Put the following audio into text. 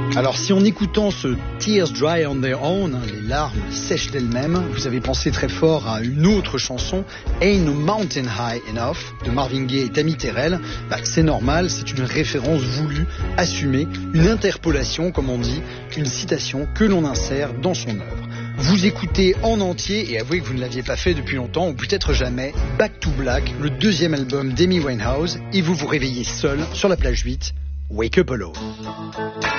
Alors si en écoutant ce Tears Dry on Their Own, les larmes sèchent d'elles-mêmes, vous avez pensé très fort à une autre chanson, Ain't No Mountain High Enough, de Marvin Gaye et Tammy Terrell, c'est normal, c'est une référence voulue, assumée, une interpolation comme on dit, une citation que l'on insère dans son œuvre. Vous écoutez en entier, et avouez que vous ne l'aviez pas fait depuis longtemps, ou peut-être jamais, Back to Black, le deuxième album d'Amy Winehouse, et vous vous réveillez seul sur la plage 8, Wake Up Alone.